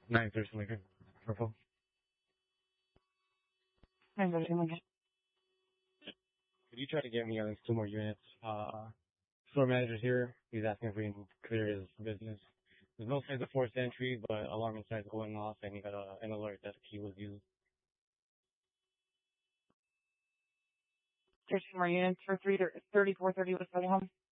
913 Lincoln. Purple. 913 Lincoln. Could you try to get me at least 2 more units? Store manager's here. He's asking if we can clear his business. There's no signs of forced entry, but alarm inside is going off, and he got an alert that the key was used. 13 more units for 3430 West Valley Home.